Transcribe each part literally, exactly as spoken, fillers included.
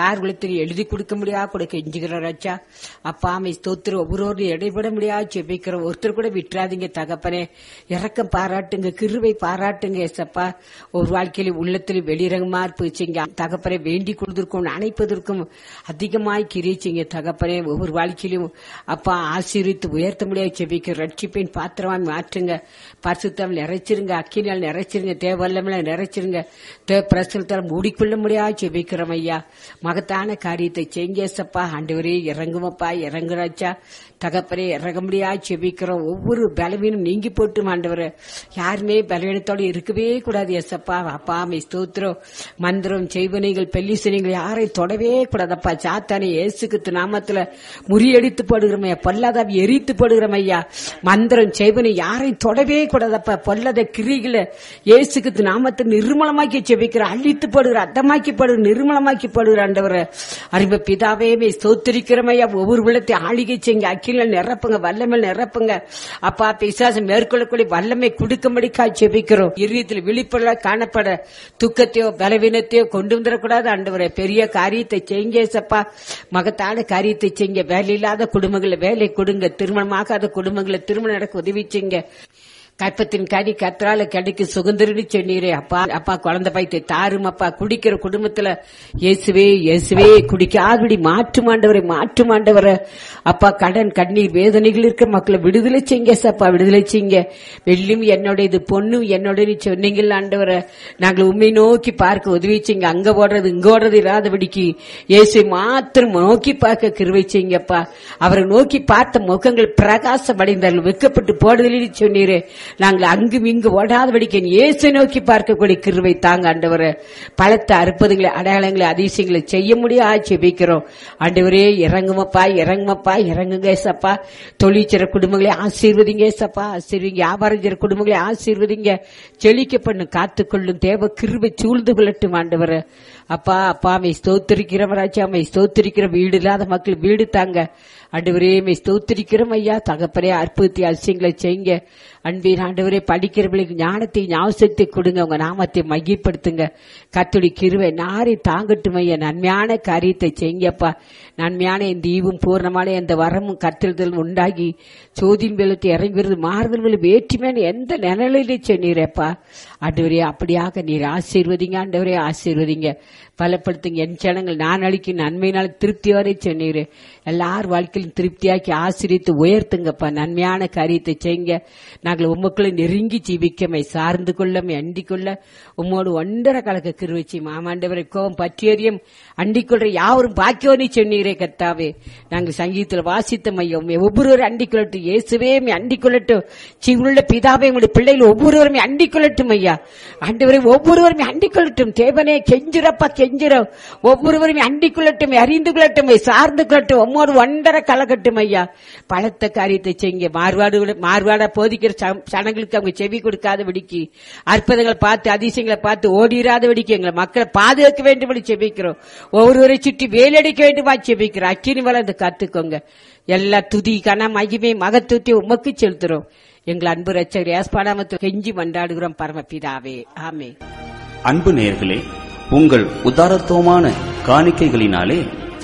யார் உள்ளத்தில் எழுதி கொடுக்க முடியாது கொடுக்க எஞ்சுகிற ராஜா. அப்பா அமை ஸ்தோத்திரம். ஒவ்வொரு இடைபட முடியாது ஜெபிக்கிற ஒருத்தர் கூட விட்டுறாதீங்க தகப்பனே. இறக்கம் பாராட்டுங்க, கிருவை பாராட்டுங்க ஏசப்பா. ஒரு வாழ்க்கையில உள்ளத்தில் வெளிரங்கமா இருப்பிச்சிங்க தகப்பனை வேண்டி கொடுத்திருக்கும் அணைப்பதற்கும் அதிகமாய் கிரிச்சிங்க தகப்பனே. ஒவ்வொரு வாழ்க்கையிலும் அப்பா ஆசீர்வித்து உயர்த்த முடியாது ஜெபிக்கிற ரட்சிப்பின் பாத்திரமாய் மாற்றுங்க. பரிசுத்தம் நிறைச்சிருங்க, அக்கினால் நிறைச்சிருங்க, தேவல்லமில நிறைச்சிருங்க, தேவ பிரசுத்தால் மூடிக்கொள்ள முடியாது ஜெபிக்கிறோம் ஐயா. மகத்தான காரியத்தை செய்யப்பா. ஆண்டவரே இறங்குமப்பா, இறங்குறாச்சா தகப்பனே. இறங்க முடியாது ஜெபிக்கிறோம். ஒவ்வொரு பலவீனம் நீங்கி போட்டு ஆண்டவரே. யாருமே பலவீனத்தோடு இருக்கவே கூடாது ஏசப்பா. அப்பா அமை ஸ்தோத்திரம். மந்திரம் செய்வனைகள் பெல்லிசனைகள் யாரை தொடவே கூடாதப்பா. சாத்தானை இயேசுக்கு நாமத்துல முறியடித்து போடுகிறோம், பொல்லாத எரித்து போடுகிறோம் ஐயா. மந்திரம் செய்வனை யாரை தொடவே கூடாதப்பா. பொல்லாத கிரிகளை இயேசுக்கு நாமத்தை நிர்மலமாக்கி செபிக்கிற, அழித்து போடுகிற, அத்தமாக்கி போடுகிற, நிர்மலமாக்கி போடுகிற ஆண்டவரே. அறிவு பிதாவே ஸ்தோத்திரிக்கிறோம் ஐயா. ஒவ்வொரு உள்ளத்தை ஆளிகை செய்யுங்க, அக்கில நிரப்புங்க, வல்லமை நிரப்புங்க அப்பா. பிசாசம் மேற்கொள்ளக்கூடிய வல்லமை கொடுக்கும்படி செபிக்கிறோம். இருதயத்தில் விழிப்புள்ள காணப்பட துக்கத்தையோ பலவீனத்தையோ கொண்டு வந்துடக்கூடாது ஆண்டவரே. பெரிய காரியத்தை செய்யுங்க ஏசப்பா. மகத்தான காரியத்தை செய்யுங்க. வேலை இல்லாத குடும்பங்களை வேலை கொடுங்க, திருமணமாகாத குடும்பங்களை திருமணம் நடக்க உதவி செய்யுங்க. கற்பத்தின் கனி கற்றால கிடைக்கு சுகந்தரின்னு சொன்னீரே அப்பா. அப்பா குழந்தை பைத்தை தாரும் அப்பா. குடிக்கிற குடும்பத்துல இயேசுவே இயேசுவே குடிக்காதபடி மாற்று மாண்டவரை மாற்று மாண்டவரை அப்பா. கடன் கண்ணீர் வேதனைகள் இருக்க மக்களை விடுதலை செய்யுங்க சப்பா, விடுதலை செய்யுங்க. வெள்ளியும் என்னோடது பொண்ணும் என்னோட சொன்னீங்கள் ஆண்டவரை. நாங்கள் உண்மை நோக்கி பார்க்க உதவி செய்யுங்க. அங்க ஓடுறது இங்க ஓடுறது இராதபடிக்கு இயேசுவை மாத்திரம் நோக்கி பார்க்க கிருபை செய்யுங்கப்பா. அவரை நோக்கி பார்த்த முகங்கள் பிரகாசம் அடைந்தார்கள், வெக்கப்பட்டு போடுதலின்னு சொன்னீரே. நாங்கள் அங்கும் இங்கு ஓடாதபடிக்கு இயேசு நோக்கி பார்க்கக்கூடிய கிருபை தாங்க ஆண்டவரே. பலத்த அற்புதங்களை அடையாளங்களை அதிசயங்களை செய்ய முடியாது ஜெபிக்கிறோம் ஆண்டவரே. இறங்குமப்பா, இறங்குமப்பா, இறங்குங்க ஏசப்பா. தொழிற்சிற குடும்பங்களை ஆசீர்வதிங்க ஏசப்பா, ஆசீர்வதிங்க. வியாபாரம் செய்ற குடும்பங்களை ஆசீர்வதிங்க. செழிக்க பண்ணு காத்துக்கொள்ளும் தேவ கிருபை சூழ்ந்து கொள்ளட்டும் ஆண்டவரே. அப்பா அப்பா மை ஸ்தோத்திரிக்கிறோம் ராஜா, மை ஸ்தோத்திரிக்கிறோம். வீடு இல்லாத மக்கள் வீடு தாங்க ஆண்டவரே. மை ஸ்தோத்திரிக்கிறோம் ஐயா தகப்பனே. அற்புதத்தை அதிசயங்களை செய்யுங்க அன்பின் ஆண்டவரே. படிக்கிறவர்களுக்கு ஞானத்தை ஞாபகத்தை கொடுங்க, உங்க நாமத்தை மகிப்படுத்துங்க. கர்த்தருடைய கிருபை நாரை தாங்கட்டும் ஐயா. நன்மையான காரியத்தை செய்யுங்கப்பா. நன்மையான இந்த ஈவும் பூர்ணமான இந்த வரமும் கர்த்தருதல் உண்டாகி சோதின் வெள்ளத்தை இறங்கி வருது மாறுதல் வேற்றுமையான எந்த நிலையிலே சொன்னீரப்பா ஆண்டவரே. அப்படியாக நீர் ஆசீர்வதிங்க ஆண்டவரே, ஆசீர்வதிங்க, பலப்படுத்துங்க. என் ஜனங்கள் நான் அளிக்கும் நன்மையினால் திருப்தி வரை சொன்னீரு. எல்லார் வாழ்க்கையிலும் திருப்தியாக்கி ஆசீர்வித்து உயர்த்துங்கப்பா. நன்மையான காரியத்தை செய்யுங்க. நாங்கள் உமக்களை நெருங்கி ஜீவிக்கமை சார்ந்து கொள்ளமை அண்டிக் கொள்ள உம்மோடு ஒன்றரை கலக்க கிருவச்சி மாமாண்டவரை கோபம் பற்றியறியும் அண்டிக் கொள்ற யாவரும் பாக்கியோனி சொன்னீரே கர்த்தாவே. நாங்கள் சங்கீதத்தில் வாசித்த மையம் ஒவ்வொருவரும் அண்டிக் கொள்ளட்டும். இயேசுவே அண்டிக் கொள்ளட்டும். சீவுள்ள பிதாவே உங்களுடைய பிள்ளைகள் ஒவ்வொருவருமே அண்டிக் கொள்ளட்டும் ஐயா. ஆண்டவரை ஒவ்வொருவருமே அண்டிக் கொள்ளட்டும். தேவனே கெஞ்சிரப்பா கெஞ்சிரம். ஒவ்வொருவருமே அண்டிக் கொள்ளட்டும், அறிந்து கொள்ளட்டும், சார்ந்து கொள்ளட்டும், உம்மோடு ஒன்றரை கலக்கட்டும் ஐயா. பலத்த காரியத்தை செய்யுங்க. மார்வாடு மார்வாடா போதிக்கிற சனங்களுக்கு அவங்க செவி கொடுக்காத வெடிக்கி, அற்புதங்களை பார்த்து அதிசயங்களை பார்த்து ஓடிராத வெடிக்கி எங்களை மக்களை பாதுகாக்க வேண்டும்படி செபிக்கிறோம். ஒவ்வொருவரை சுற்றி வேலடிக்க வேண்டுமா செபிக்கிறோம். அக்கினி வளர்ந்து காத்துக்கோங்க. எல்லா துதி கன மகிமை மகத்துவத்தை உமக்கு செலுத்துறோம். எங்கள் அன்பு ரட்சகர் யாஸ்பாடாமத்து கெஞ்சி மன்றாடுகிறோம் பரமபிதாவே, ஆமென். அன்பு நேயர்களே, உங்கள் உதாரத்துவமான காணிக்கைகளினாலே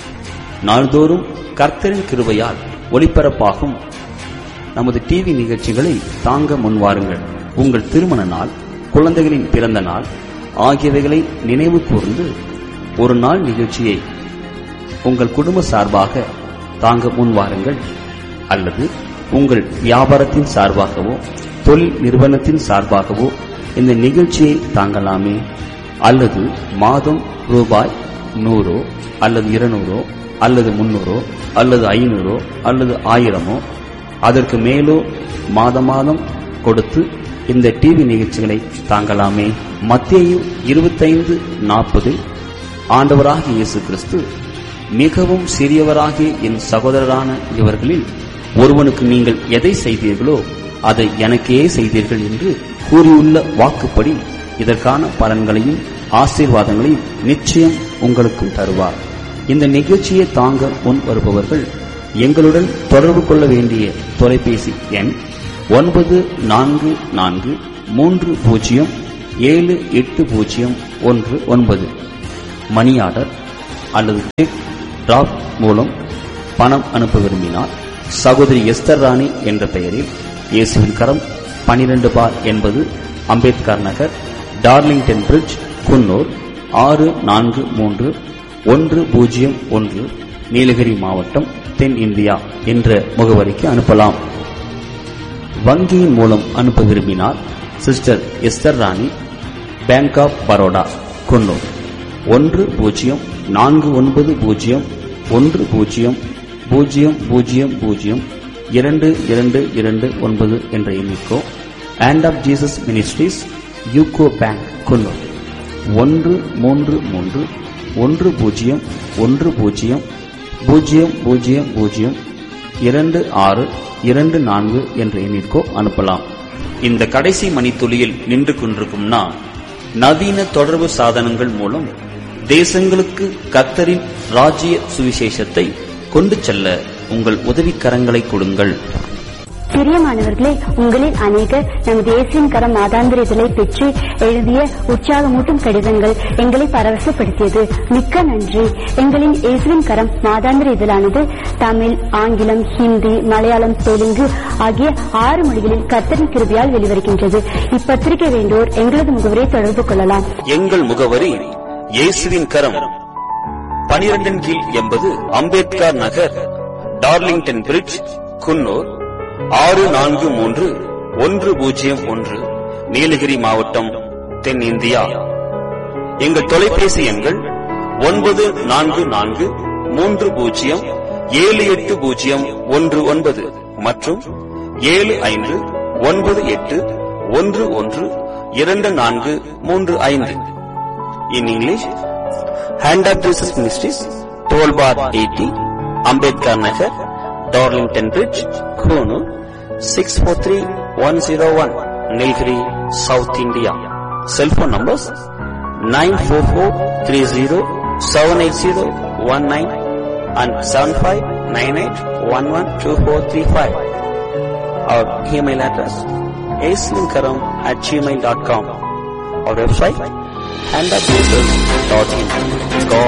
நாள்தோறும் கர்த்தரின் கிருபையால் ஒளிபரப்பாகும் நமது டிவி நிகழ்ச்சிகளை தாங்க முன்வாருங்கள். உங்கள் திருமண நாள், குழந்தைகளின் பிறந்த நாள் ஆகியவைகளை நினைவு கூர்ந்து ஒரு நாள் நிகழ்ச்சியை உங்கள் குடும்ப சார்பாக தாங்க முன்வாருங்கள். அல்லது உங்கள் வியாபாரத்தின் சார்பாகவோ தொழில் நிறுவனத்தின் சார்பாகவோ இந்த நிகழ்ச்சியை தாங்கலாமே. அல்லது மாதம் ரூபாய் நூறோ அல்லது இருநூறோ அல்லது முன்னூறோ அல்லது ஐநூறோ அல்லது ஆயிரமோ அதற்கு மேலோ மாத மாதம் கொடுத்து இந்த டிவி நிகழ்ச்சிகளை தாங்கலாமே. மத்தேயு இருபத்தைந்து நாற்பது ஆண்டவராகிய இயேசு கிறிஸ்து, மிகவும் சிறியவராகிய என் சகோதரரான இவர்களில் ஒருவனுக்கு நீங்கள் எதை செய்தீர்களோ அதை எனக்கே செய்தீர்கள் என்று கூறியுள்ள வாக்குப்படி இதற்கான பலன்களையும் ஆசீர்வாதங்களையும் நிச்சயம் உங்களுக்கும் தருவார். இந்த நிகழ்ச்சியை தாங்க முன் வருபவர்கள் எங்களுடன் தொடர்பு கொள்ள வேண்டிய தொலைபேசி எண் ஒன்பது நான்கு நான்கு மூன்று பூஜ்ஜியம் ஏழு எட்டு பூஜ்ஜியம் ஒன்று ஒன்பது. மணி ஆர்டர் அல்லது செக் டிராப் மூலம் பணம் அனுப்ப விரும்பினால் சகோதரி எஸ்தர் ராணி என்ற பெயரில் இயேசுவின் கரம் பனிரெண்டு பார் என்பது அம்பேத்கர் நகர், டார்லிங்டன் பிரிட்ஜ், குன்னூர் ஆறு நான்கு மூன்று ஒன்று பூஜ்ஜியம் ஒன்று, நீலகிரி மாவட்டம், தென் இந்தியா என்ற முகவரிக்கு அனுப்பலாம். வங்கியின் மூலம் அனுப்ப விரும்பினால் sister Esther Rani, bank of Baroda, Coonoor ஒன்று பூஜ்ஜியம் நான்கு ஒன்பது பூஜ்ஜியம் ஒன்று பூஜ்ஜியம் பூஜ்ஜியம் பூஜ்ஜியம் பூஜ்ஜியம் இரண்டு இரண்டு இரண்டு ஒன்பது என்ற எண்ணிக்கோ, hand of Jesus ministries, UCO bank, Coonoor ஒன்று மூன்று மூன்று ஒன்று பூஜ்ஜியம் ஒன்று பூஜ்ஜியம் பூஜ்ஜியம் பூஜ்ஜியம் பூஜ்ஜியம் இரண்டு ஆறு இரண்டு நான்கு என்ற எண்ணிற்கோ அனுப்பலாம். இந்த கடைசி மணித்துளியில் நின்று கொண்டிருக்கும் நான், நவீன தொடர்பு சாதனங்கள் மூலம் தேசங்களுக்கு கர்த்தரின் ராஜ்ய சுவிசேஷத்தை கொண்டு செல்ல உங்கள் உதவிக்கரங்களை கொடுங்கள். பிரியமானவர்களே, உங்களில் அநேகர் நமது இயேசுவின் கரம் மாதாந்திர இதழை பெற்று எழுதிய உற்சாகமூட்டும் கடிதங்கள் எங்களை பரவசப்படுத்தியது. மிக்க நன்றி. எங்களின் இயேசுவின் கரம் மாதாந்திர இதழானது தமிழ், ஆங்கிலம், ஹிந்தி, மலையாளம், தெலுங்கு ஆகிய ஆறு மொழிகளில் கர்த்தரின் கிருபையால் வெளிவருகின்றது. இப்பத்திரிகை வேண்டோர் எங்களது முகவரை தொடர்பு கொள்ளலாம். எங்கள் முகவரி இயேசுவின் கரம், பனிரெண்டின் கீழ் எண்பது அம்பேத்கர் நகர், டார்லிங்டன் பிரிட்ஜ், குன்னூர் ஆறு நான்கு மூன்று ஒன்று பூஜ்ஜியம் ஒன்று, நீலகிரி மாவட்டம், தென் இந்தியா. எங்கள் தொலைபேசி எண்கள் ஒன்பது நான்கு நான்கு மூன்று பூஜ்ஜியம் ஏழு எட்டு பூஜ்ஜியம் ஒன்று ஒன்பது மற்றும் ஏழு ஐந்து ஒன்பது எட்டு ஒன்று ஒன்று இரண்டு நான்கு மூன்று ஐந்து. In English, hand of Jesus ministries, twelve bar eighty, Ambedkar Nagar, Darlington bridge, Coonoor six four three one zero one, Nilgiri, south India. Cellphone numbers nine four four three zero seven eight zero one nine and seven five nine eight one one two four three five. Our email address aislinkaram at gmail dot com. Our website hand of jesus dot in.